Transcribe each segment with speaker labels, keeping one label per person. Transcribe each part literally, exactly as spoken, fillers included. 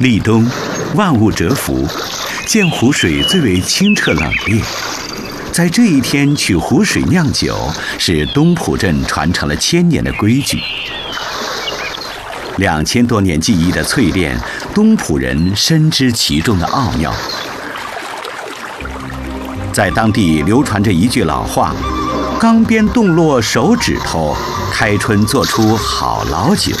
Speaker 1: 立冬，万物蛰伏，鉴湖水最为清澈冷冽。在这一天取湖水酿酒，是东浦镇传承了千年的规矩。两千多年技艺的淬炼，东浦人深知其中的奥妙。在当地流传着一句老话：“钢鞭冻落手指头，开春做出好老酒。”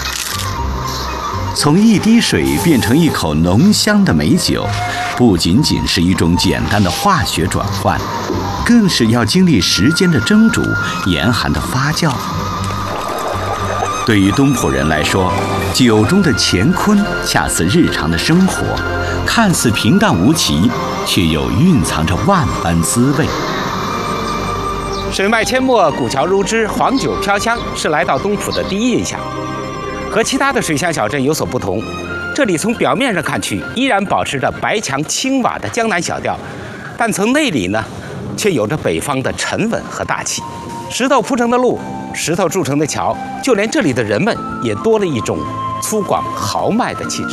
Speaker 1: 从一滴水变成一口浓香的美酒，不仅仅是一种简单的化学转换，更是要经历时间的蒸煮、严寒的发酵。对于东浦人来说，酒中的乾坤恰似日常的生活，看似平淡无奇，却又蕴藏着万般滋味。
Speaker 2: 水脉阡陌，古桥如织，黄酒飘香，是来到东浦的第一印象。和其他的水乡小镇有所不同，这里从表面上看去依然保持着白墙青瓦的江南小调，但从内里呢，却有着北方的沉稳和大气。石头铺成的路，石头筑成的桥，就连这里的人们也多了一种粗犷豪迈的气质。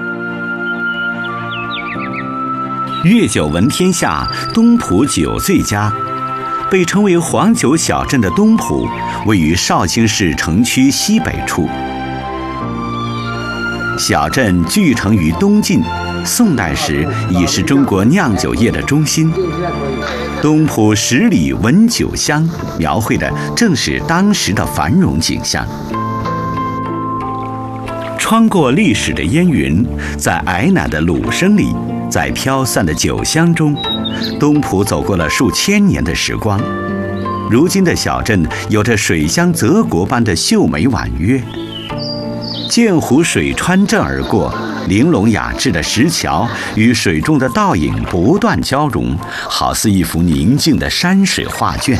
Speaker 1: 粤酒闻天下，东浦酒最佳。被称为黄酒小镇的东浦，位于绍兴市城区西北处。小镇聚城于东晋，宋代时已是中国酿酒业的中心。东浦十里闻酒香，描绘的正是当时的繁荣景象。穿过历史的烟云，在矮奶的鲁声里，在飘散的酒香中，东浦走过了数千年的时光。如今的小镇有着水乡泽国般的秀美婉约。鉴湖水穿镇而过，玲珑雅致的石桥与水中的倒影不断交融，好似一幅宁静的山水画卷。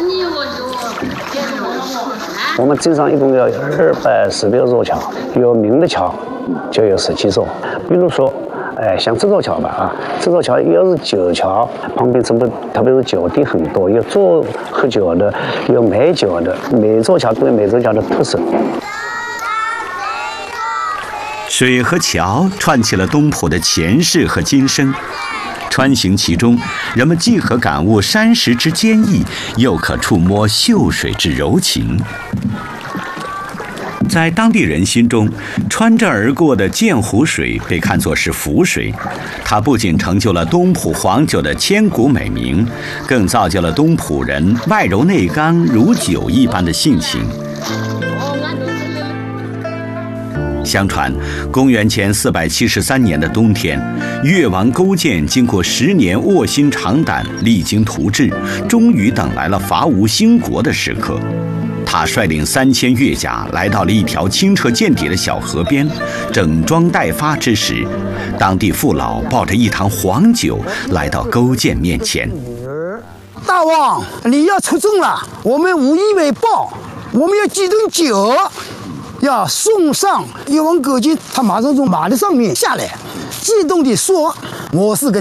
Speaker 3: 我们镇上一共有二百十六座桥，有名的桥就有十七座。比如说，哎，像这座桥吧，啊，这座桥又是酒桥，旁边什么，特别是酒店很多，有做喝酒的，有卖酒的，每座桥都有每座桥的特色。
Speaker 1: 水和桥串起了东浦的前世和今生，穿行其中，人们既可感悟山石之坚毅，又可触摸秀水之柔情。在当地人心中，穿镇而过的鉴湖水被看作是福水，它不仅成就了东浦黄酒的千古美名，更造就了东浦人外柔内刚、如酒一般的性情。相传，公元前四百七十三年的冬天，越王勾践经过十年卧薪尝胆、励精图治，终于等来了伐吴兴国的时刻。他率领三千越甲来到了一条清澈见底的小河边，整装待发之时，当地父老抱着一坛黄酒来到勾践面前。
Speaker 4: 大王，你要出征了，我们无以为报，我们要几顿酒。要送上越王勾践，他马上从马的上面下来，激动地说：“我是个